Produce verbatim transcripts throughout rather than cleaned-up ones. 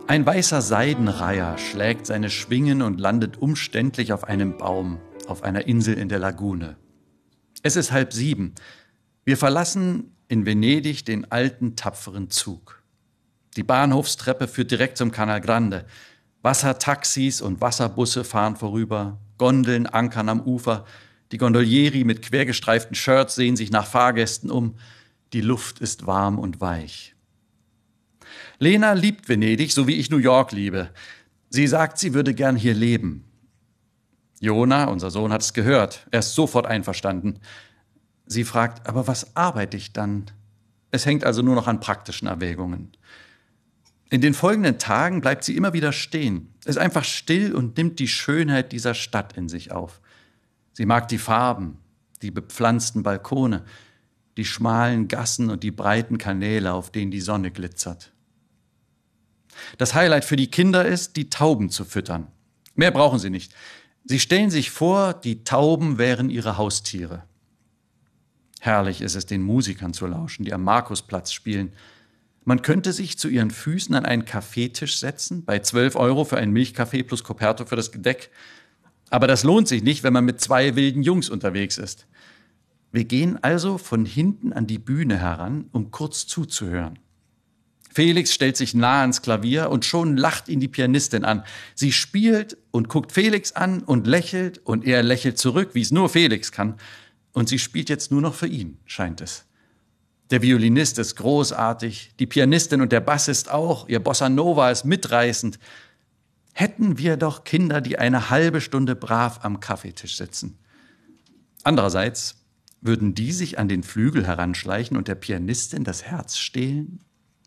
Ein weißer Seidenreiher schlägt seine Schwingen und landet umständlich auf einem Baum, auf einer Insel in der Lagune. Es ist halb sieben. Wir verlassen in Venedig den alten, tapferen Zug. Die Bahnhofstreppe führt direkt zum Canal Grande. Wassertaxis und Wasserbusse fahren vorüber, Gondeln ankern am Ufer, die Gondolieri mit quergestreiften Shirts sehen sich nach Fahrgästen um. Die Luft ist warm und weich. Lena liebt Venedig, so wie ich New York liebe. Sie sagt, sie würde gern hier leben. Jona, unser Sohn, hat es gehört. Er ist sofort einverstanden. Sie fragt, aber was arbeite ich dann? Es hängt also nur noch an praktischen Erwägungen. In den folgenden Tagen bleibt sie immer wieder stehen, ist einfach still und nimmt die Schönheit dieser Stadt in sich auf. Sie mag die Farben, die bepflanzten Balkone, die schmalen Gassen und die breiten Kanäle, auf denen die Sonne glitzert. Das Highlight für die Kinder ist, die Tauben zu füttern. Mehr brauchen sie nicht. Sie stellen sich vor, die Tauben wären ihre Haustiere. Herrlich ist es, den Musikern zu lauschen, die am Markusplatz spielen. Man könnte sich zu ihren Füßen an einen Kaffeetisch setzen, bei zwölf Euro für einen Milchkaffee plus Coperto für das Gedeck. Aber das lohnt sich nicht, wenn man mit zwei wilden Jungs unterwegs ist. Wir gehen also von hinten an die Bühne heran, um kurz zuzuhören. Felix stellt sich nah ans Klavier und schon lacht ihn die Pianistin an. Sie spielt und guckt Felix an und lächelt und er lächelt zurück, wie es nur Felix kann. Und sie spielt jetzt nur noch für ihn, scheint es. Der Violinist ist großartig, die Pianistin und der Bassist auch, ihr Bossa Nova ist mitreißend. Hätten wir doch Kinder, die eine halbe Stunde brav am Kaffeetisch sitzen. Andererseits würden die sich an den Flügel heranschleichen und der Pianistin das Herz stehlen?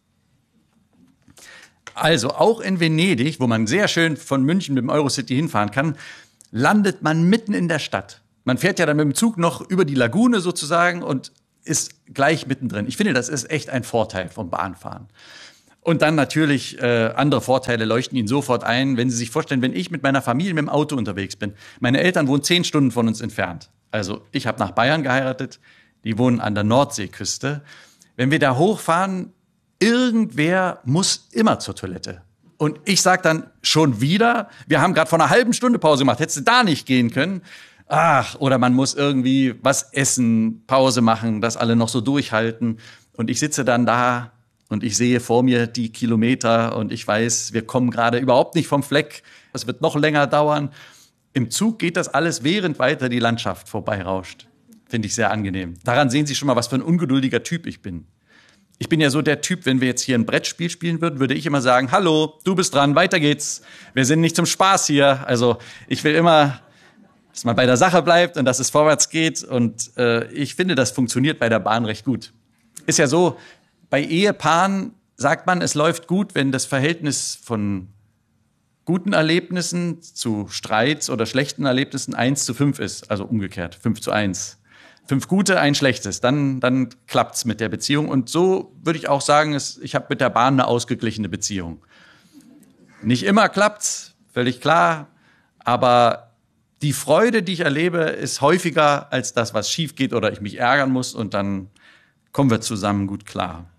Also auch in Venedig, wo man sehr schön von München mit dem Eurocity hinfahren kann, landet man mitten in der Stadt. Man fährt ja dann mit dem Zug noch über die Lagune sozusagen und ist gleich mittendrin. Ich finde, das ist echt ein Vorteil vom Bahnfahren. Und dann natürlich äh, andere Vorteile leuchten Ihnen sofort ein, wenn Sie sich vorstellen, wenn ich mit meiner Familie mit dem Auto unterwegs bin. Meine Eltern wohnen zehn Stunden von uns entfernt. Also ich habe nach Bayern geheiratet, die wohnen an der Nordseeküste. Wenn wir da hochfahren, irgendwer muss immer zur Toilette. Und ich sage dann, schon wieder? Wir haben gerade vor einer halben Stunde Pause gemacht. Hättest du da nicht gehen können? Ach, oder man muss irgendwie was essen, Pause machen, das alle noch so durchhalten. Und ich sitze dann da und ich sehe vor mir die Kilometer und ich weiß, wir kommen gerade überhaupt nicht vom Fleck. Es wird noch länger dauern. Im Zug geht das alles, während weiter die Landschaft vorbeirauscht. Finde ich sehr angenehm. Daran sehen Sie schon mal, was für ein ungeduldiger Typ ich bin. Ich bin ja so der Typ, wenn wir jetzt hier ein Brettspiel spielen würden, würde ich immer sagen, hallo, du bist dran, weiter geht's. Wir sind nicht zum Spaß hier. Also ich will immer, dass man bei der Sache bleibt und dass es vorwärts geht. Und äh, ich finde, das funktioniert bei der Bahn recht gut. Ist ja so, bei Ehepaaren sagt man, es läuft gut, wenn das Verhältnis von guten Erlebnissen zu Streits oder schlechten Erlebnissen eins zu fünf ist. Also umgekehrt, fünf zu eins. Fünf gute, ein schlechtes, dann, dann klappt's mit der Beziehung. Und so würde ich auch sagen, es, ich habe mit der Bahn eine ausgeglichene Beziehung. Nicht immer klappt's, völlig klar, aber die Freude, die ich erlebe, ist häufiger als das, was schief geht oder ich mich ärgern muss und dann kommen wir zusammen gut klar.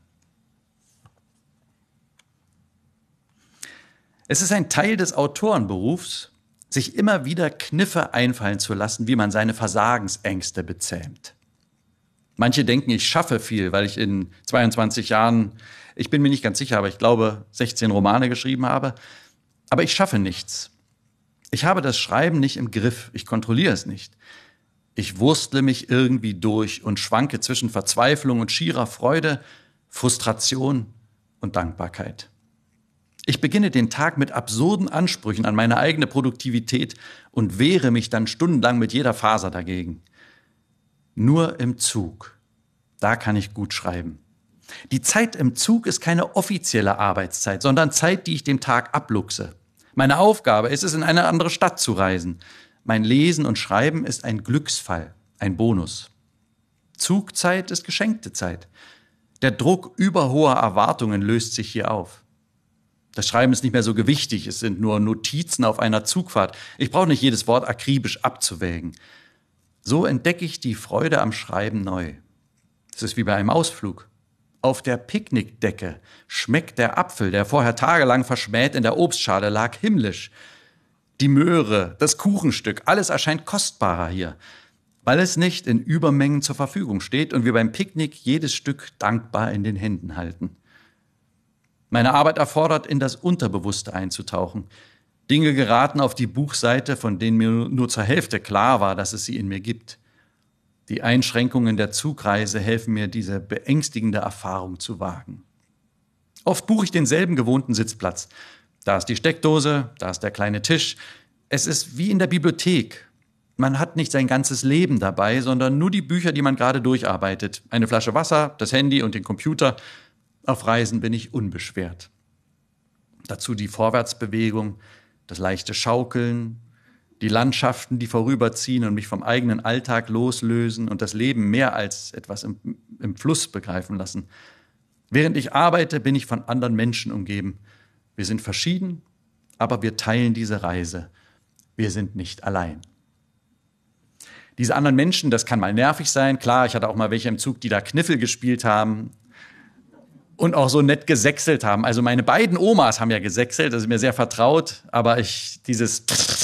Es ist ein Teil des Autorenberufs, sich immer wieder Kniffe einfallen zu lassen, wie man seine Versagensängste bezähmt. Manche denken, ich schaffe viel, weil ich in zweiundzwanzig Jahren, ich bin mir nicht ganz sicher, aber ich glaube, sechzehn Romane geschrieben habe. Aber ich schaffe nichts. Ich habe das Schreiben nicht im Griff, ich kontrolliere es nicht. Ich wurstle mich irgendwie durch und schwanke zwischen Verzweiflung und schierer Freude, Frustration und Dankbarkeit. Ich beginne den Tag mit absurden Ansprüchen an meine eigene Produktivität und wehre mich dann stundenlang mit jeder Faser dagegen. Nur im Zug, da kann ich gut schreiben. Die Zeit im Zug ist keine offizielle Arbeitszeit, sondern Zeit, die ich dem Tag abluchse. Meine Aufgabe ist es, in eine andere Stadt zu reisen. Mein Lesen und Schreiben ist ein Glücksfall, ein Bonus. Zugzeit ist geschenkte Zeit. Der Druck überhoher Erwartungen löst sich hier auf. Das Schreiben ist nicht mehr so gewichtig, es sind nur Notizen auf einer Zugfahrt. Ich brauche nicht jedes Wort akribisch abzuwägen. So entdecke ich die Freude am Schreiben neu. Es ist wie bei einem Ausflug. Auf der Picknickdecke schmeckt der Apfel, der vorher tagelang verschmäht in der Obstschale lag, himmlisch. Die Möhre, das Kuchenstück, alles erscheint kostbarer hier, weil es nicht in Übermengen zur Verfügung steht und wir beim Picknick jedes Stück dankbar in den Händen halten. Meine Arbeit erfordert, in das Unterbewusste einzutauchen. Dinge geraten auf die Buchseite, von denen mir nur zur Hälfte klar war, dass es sie in mir gibt. Die Einschränkungen der Zugreise helfen mir, diese beängstigende Erfahrung zu wagen. Oft buche ich denselben gewohnten Sitzplatz. Da ist die Steckdose, da ist der kleine Tisch. Es ist wie in der Bibliothek. Man hat nicht sein ganzes Leben dabei, sondern nur die Bücher, die man gerade durcharbeitet. Eine Flasche Wasser, das Handy und den Computer. Auf Reisen bin ich unbeschwert. Dazu die Vorwärtsbewegung, das leichte Schaukeln, die Landschaften, die vorüberziehen und mich vom eigenen Alltag loslösen und das Leben mehr als etwas im, im Fluss begreifen lassen. Während ich arbeite, bin ich von anderen Menschen umgeben. Wir sind verschieden, aber wir teilen diese Reise. Wir sind nicht allein. Diese anderen Menschen, das kann mal nervig sein. Klar, ich hatte auch mal welche im Zug, die da Kniffel gespielt haben und auch so nett gesächselt haben. Also meine beiden Omas haben ja gesächselt, das ist mir sehr vertraut. Aber ich, dieses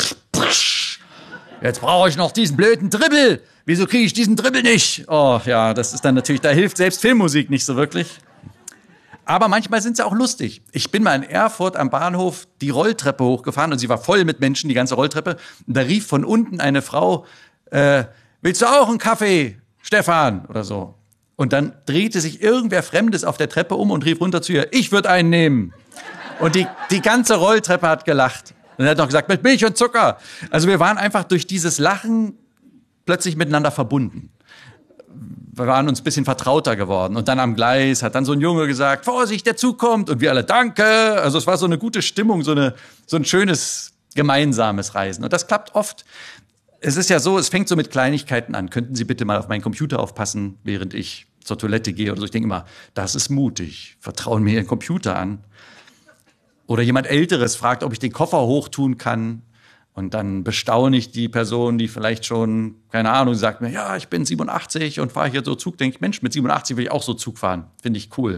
jetzt brauche ich noch diesen blöden Dribbel. Wieso kriege ich diesen Dribbel nicht? Oh ja, das ist dann natürlich, da hilft selbst Filmmusik nicht so wirklich. Aber manchmal sind sie auch lustig. Ich bin mal in Erfurt am Bahnhof die Rolltreppe hochgefahren und sie war voll mit Menschen, die ganze Rolltreppe. Und da rief von unten eine Frau, äh, willst du auch einen Kaffee, Stefan? Oder so. Und dann drehte sich irgendwer Fremdes auf der Treppe um und rief runter zu ihr, ich würde einen nehmen. Und die, die ganze Rolltreppe hat gelacht. Und er hat noch gesagt, mit Milch und Zucker. Also wir waren einfach durch dieses Lachen plötzlich miteinander verbunden. Wir waren uns ein bisschen vertrauter geworden. Und dann am Gleis hat dann so ein Junge gesagt, Vorsicht, der Zug kommt. Und wir alle, danke. Also es war so eine gute Stimmung, so, eine, so ein schönes gemeinsames Reisen. Und das klappt oft. Es ist ja so, es fängt so mit Kleinigkeiten an. Könnten Sie bitte mal auf meinen Computer aufpassen, während ich zur Toilette gehe oder so. Ich denke immer, das ist mutig. Vertrauen mir Ihren Computer an. Oder jemand Älteres fragt, ob ich den Koffer hochtun kann. Und dann bestaune ich die Person, die vielleicht schon, keine Ahnung, sagt mir, ja, ich bin siebenundachtzig und fahre hier so Zug. Denke ich, Mensch, mit siebenundachtzig will ich auch so Zug fahren. Finde ich cool.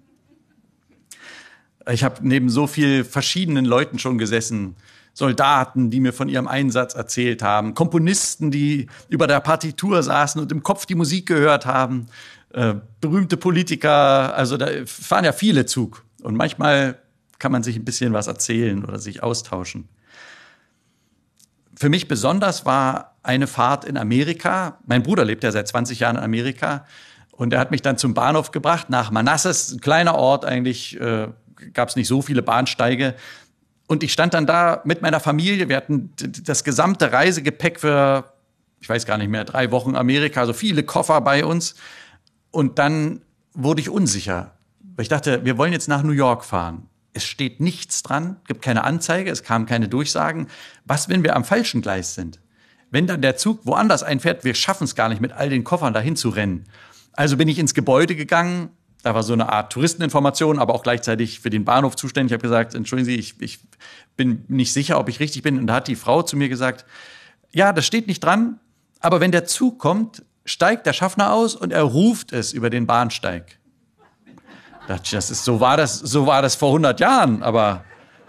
Ich habe neben so viel verschiedenen Leuten schon gesessen. Soldaten, die mir von ihrem Einsatz erzählt haben. Komponisten, die über der Partitur saßen und im Kopf die Musik gehört haben. Äh, berühmte Politiker. Also da fahren ja viele Zug. Und manchmal kann man sich ein bisschen was erzählen oder sich austauschen. Für mich besonders war eine Fahrt in Amerika. Mein Bruder lebt ja seit zwanzig Jahren in Amerika. Und er hat mich dann zum Bahnhof gebracht, nach Manassas, ein kleiner Ort eigentlich, äh, gab es nicht so viele Bahnsteige. Und ich stand dann da mit meiner Familie. Wir hatten das gesamte Reisegepäck für, ich weiß gar nicht mehr, drei Wochen Amerika, also viele Koffer bei uns. Und dann wurde ich unsicher. Weil ich dachte, wir wollen jetzt nach New York fahren. Es steht nichts dran, gibt keine Anzeige, es kamen keine Durchsagen. Was, wenn wir am falschen Gleis sind? Wenn dann der Zug woanders einfährt, wir schaffen es gar nicht, mit all den Koffern dahin zu rennen. Also bin ich ins Gebäude gegangen. Da war so eine Art Touristeninformation, aber auch gleichzeitig für den Bahnhof zuständig. Ich habe gesagt, entschuldigen Sie, ich, ich bin nicht sicher, ob ich richtig bin. Und da hat die Frau zu mir gesagt, ja, das steht nicht dran, aber wenn der Zug kommt, steigt der Schaffner aus und er ruft es über den Bahnsteig. Da dachte ich, das ist, so war das, so war das vor hundert Jahren, aber...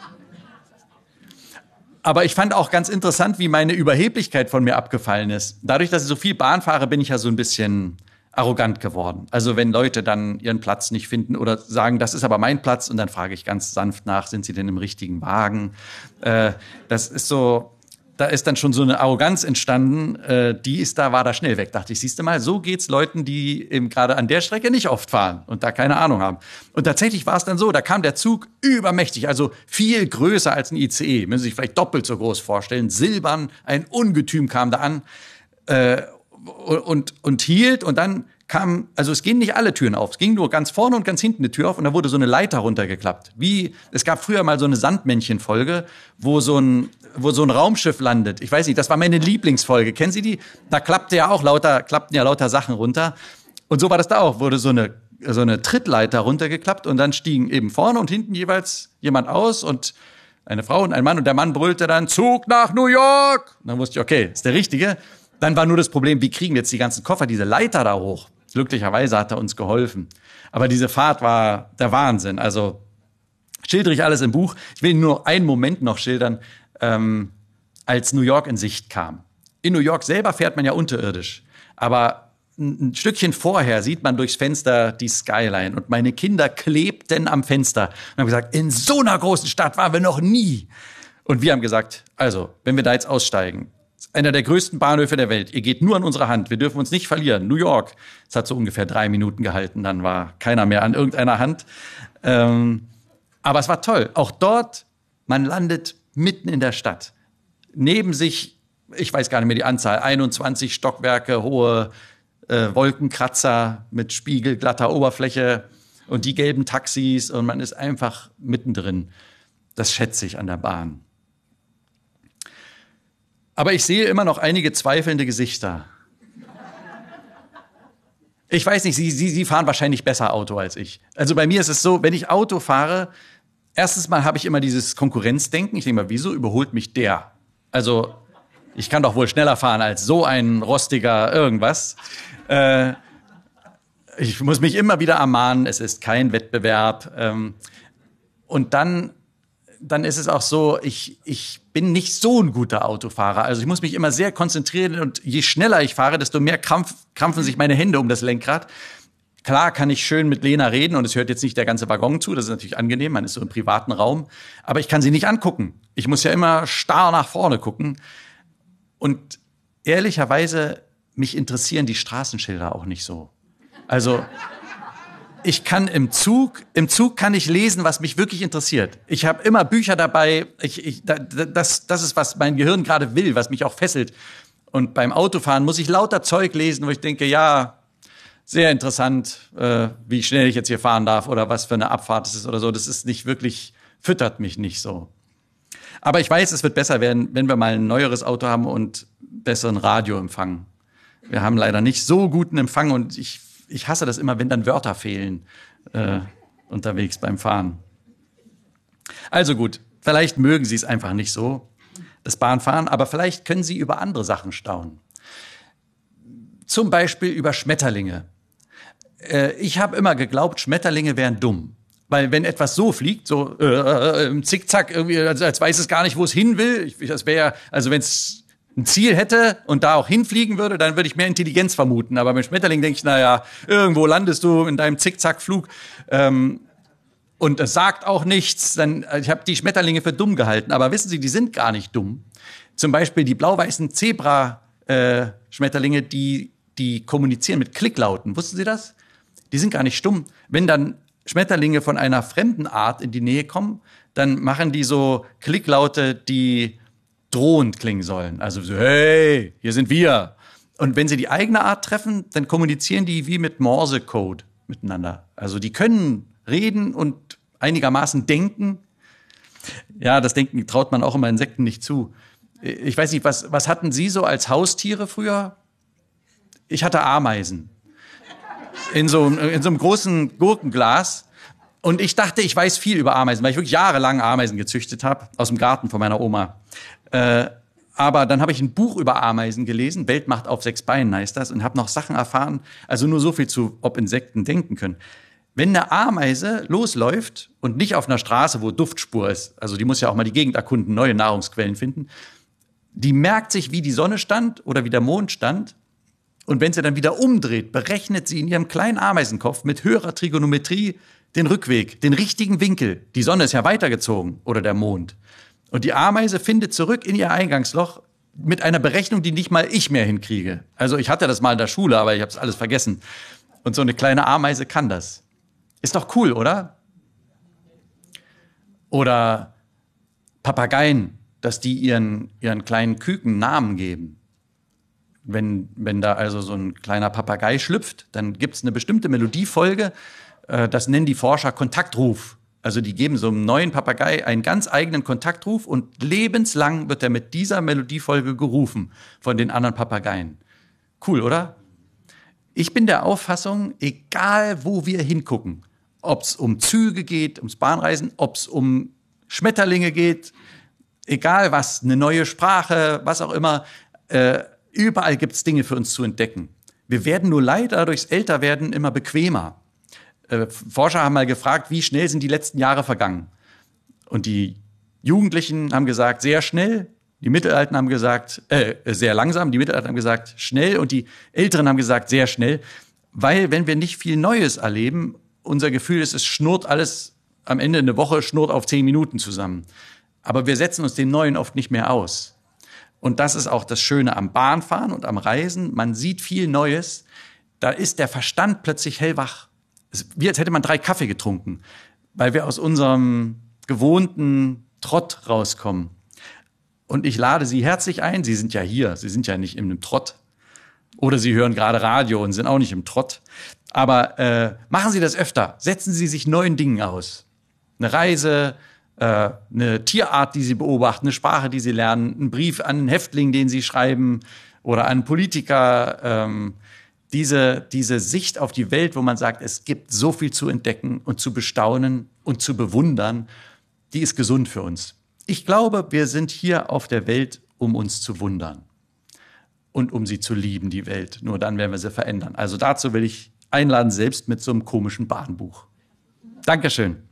Aber ich fand auch ganz interessant, wie meine Überheblichkeit von mir abgefallen ist. Dadurch, dass ich so viel Bahn fahre, bin ich ja so ein bisschen arrogant geworden. Also wenn Leute dann ihren Platz nicht finden oder sagen, das ist aber mein Platz, und dann frage ich ganz sanft nach, sind sie denn im richtigen Wagen? Äh, das ist so, da ist dann schon so eine Arroganz entstanden, äh, die ist da, war da schnell weg. Dachte ich, siehst du mal, so geht's Leuten, die eben gerade an der Strecke nicht oft fahren und da keine Ahnung haben. Und tatsächlich war es dann so, da kam der Zug übermächtig, also viel größer als ein I C E, müssen Sie sich vielleicht doppelt so groß vorstellen, silbern, ein Ungetüm kam da an, äh, und, und hielt, und dann kam, also es gehen nicht alle Türen auf, es ging nur ganz vorne und ganz hinten eine Tür auf, und da wurde so eine Leiter runtergeklappt. Wie, es gab früher mal so eine Sandmännchen-Folge, wo so ein, wo so ein Raumschiff landet. Ich weiß nicht, das war meine Lieblingsfolge. Kennen Sie die? Da klappte ja auch lauter, klappten ja lauter Sachen runter. Und so war das da auch, wurde so eine, so eine Trittleiter runtergeklappt, und dann stiegen eben vorne und hinten jeweils jemand aus, und eine Frau und ein Mann, und der Mann brüllte dann, Zug nach New York! Und dann wusste ich, okay, ist der Richtige. Dann war nur das Problem, wie kriegen wir jetzt die ganzen Koffer, diese Leiter da hoch? Glücklicherweise hat er uns geholfen. Aber diese Fahrt war der Wahnsinn. Also schildere ich alles im Buch. Ich will nur einen Moment noch schildern, ähm, als New York in Sicht kam. In New York selber fährt man ja unterirdisch. Aber ein Stückchen vorher sieht man durchs Fenster die Skyline. Und meine Kinder klebten am Fenster und haben gesagt, in so einer großen Stadt waren wir noch nie. Und wir haben gesagt, also, wenn wir da jetzt aussteigen, einer der größten Bahnhöfe der Welt, ihr geht nur an unsere Hand, wir dürfen uns nicht verlieren. New York, es hat so ungefähr drei Minuten gehalten, dann war keiner mehr an irgendeiner Hand. Ähm, aber es war toll. Auch dort, man landet mitten in der Stadt. Neben sich, ich weiß gar nicht mehr die Anzahl, einundzwanzig Stockwerke, hohe äh, Wolkenkratzer mit spiegelglatter Oberfläche und die gelben Taxis und man ist einfach mittendrin. Das schätze ich an der Bahn. Aber ich sehe immer noch einige zweifelnde Gesichter. Ich weiß nicht, Sie, Sie, Sie fahren wahrscheinlich besser Auto als ich. Also bei mir ist es so, wenn ich Auto fahre, erstens mal habe ich immer dieses Konkurrenzdenken. Ich denke mal, wieso überholt mich der? Also ich kann doch wohl schneller fahren als so ein rostiger irgendwas. Äh, ich muss mich immer wieder ermahnen, es ist kein Wettbewerb. Ähm, und dann... dann ist es auch so, ich, ich bin nicht so ein guter Autofahrer. Also ich muss mich immer sehr konzentrieren und je schneller ich fahre, desto mehr krampf, krampfen sich meine Hände um das Lenkrad. Klar kann ich schön mit Lena reden und es hört jetzt nicht der ganze Waggon zu, das ist natürlich angenehm, man ist so im privaten Raum. Aber ich kann sie nicht angucken. Ich muss ja immer starr nach vorne gucken. Und ehrlicherweise, mich interessieren die Straßenschilder auch nicht so. Also... Ich kann im Zug, im Zug kann ich lesen, was mich wirklich interessiert. Ich habe immer Bücher dabei. Ich, ich, das, das ist, was mein Gehirn gerade will, was mich auch fesselt. Und beim Autofahren muss ich lauter Zeug lesen, wo ich denke, ja, sehr interessant, äh, wie schnell ich jetzt hier fahren darf oder was für eine Abfahrt es ist oder so. Das ist nicht wirklich, füttert mich nicht so. Aber ich weiß, es wird besser werden, wenn wir mal ein neueres Auto haben und besseren Radioempfang. Wir haben leider nicht so guten Empfang und ich Ich hasse das immer, wenn dann Wörter fehlen äh, unterwegs beim Fahren. Also gut, vielleicht mögen Sie es einfach nicht so, das Bahnfahren, aber vielleicht können Sie über andere Sachen staunen. Zum Beispiel über Schmetterlinge. Äh, ich habe immer geglaubt, Schmetterlinge wären dumm. Weil wenn etwas so fliegt, so äh, im Zickzack, irgendwie, als, als weiß es gar nicht, wo es hin will. Ich, das wäre, also wenn es ein Ziel hätte und da auch hinfliegen würde, dann würde ich mehr Intelligenz vermuten. Aber beim Schmetterling denke ich, naja, irgendwo landest du in deinem Zickzackflug ähm, und es sagt auch nichts. Dann, ich habe die Schmetterlinge für dumm gehalten. Aber wissen Sie, die sind gar nicht dumm. Zum Beispiel die blau-weißen Zebra-Schmetterlinge, äh, die, die kommunizieren mit Klicklauten. Wussten Sie das? Die sind gar nicht stumm. Wenn dann Schmetterlinge von einer fremden Art in die Nähe kommen, dann machen die so Klicklaute, die drohend klingen sollen. Also so, hey, hier sind wir. Und wenn sie die eigene Art treffen, dann kommunizieren die wie mit Morsecode miteinander. Also die können reden und einigermaßen denken. Ja, das Denken traut man auch immer Insekten nicht zu. Ich weiß nicht, was, was hatten Sie so als Haustiere früher? Ich hatte Ameisen. In so, in so einem großen Gurkenglas. Und ich dachte, ich weiß viel über Ameisen, weil ich wirklich jahrelang Ameisen gezüchtet habe, aus dem Garten von meiner Oma. Äh, aber dann habe ich ein Buch über Ameisen gelesen, Weltmacht auf sechs Beinen heißt das, und habe noch Sachen erfahren, also nur so viel zu, ob Insekten denken können. Wenn eine Ameise losläuft und nicht auf einer Straße, wo Duftspur ist, also die muss ja auch mal die Gegend erkunden, neue Nahrungsquellen finden, die merkt sich, wie die Sonne stand oder wie der Mond stand. Und wenn sie dann wieder umdreht, berechnet sie in ihrem kleinen Ameisenkopf mit höherer Trigonometrie den Rückweg, den richtigen Winkel. Die Sonne ist ja weitergezogen oder der Mond. Und die Ameise findet zurück in ihr Eingangsloch mit einer Berechnung, die nicht mal ich mehr hinkriege. Also ich hatte das mal in der Schule, aber ich habe es alles vergessen. Und so eine kleine Ameise kann das. Ist doch cool, oder? Oder Papageien, dass die ihren, ihren kleinen Küken Namen geben. Wenn, wenn da also so ein kleiner Papagei schlüpft, dann gibt es eine bestimmte Melodiefolge, äh, das nennen die Forscher Kontaktruf. Also die geben so einem neuen Papagei einen ganz eigenen Kontaktruf und lebenslang wird er mit dieser Melodiefolge gerufen von den anderen Papageien. Cool, oder? Ich bin der Auffassung, egal wo wir hingucken, ob es um Züge geht, ums Bahnreisen, ob es um Schmetterlinge geht, egal was, eine neue Sprache, was auch immer, äh, überall gibt es Dinge für uns zu entdecken. Wir werden nur leider durchs Älterwerden immer bequemer. Äh, Forscher haben mal gefragt, wie schnell sind die letzten Jahre vergangen? Und die Jugendlichen haben gesagt, sehr schnell. Die Mittelalten haben gesagt, äh, sehr langsam. Die Mittelalten haben gesagt, schnell. Und die Älteren haben gesagt, sehr schnell. Weil, wenn wir nicht viel Neues erleben, unser Gefühl ist, es schnurrt alles am Ende eine Woche, schnurrt auf zehn Minuten zusammen. Aber wir setzen uns dem Neuen oft nicht mehr aus. Und das ist auch das Schöne am Bahnfahren und am Reisen. Man sieht viel Neues. Da ist der Verstand plötzlich hellwach. Es ist wie als hätte man drei Kaffee getrunken, weil wir aus unserem gewohnten Trott rauskommen. Und ich lade Sie herzlich ein. Sie sind ja hier. Sie sind ja nicht in einem Trott. Oder Sie hören gerade Radio und sind auch nicht im Trott. Aber äh, machen Sie das öfter. Setzen Sie sich neuen Dingen aus. Eine Reise, äh, eine Tierart, die Sie beobachten, eine Sprache, die Sie lernen, einen Brief an einen Häftling, den Sie schreiben oder an einen Politiker. Ähm, diese, diese Sicht auf die Welt, wo man sagt, es gibt so viel zu entdecken und zu bestaunen und zu bewundern, die ist gesund für uns. Ich glaube, wir sind hier auf der Welt, um uns zu wundern und um sie zu lieben, die Welt. Nur dann werden wir sie verändern. Also dazu will ich einladen, selbst mit so einem komischen Bahnbuch. Dankeschön.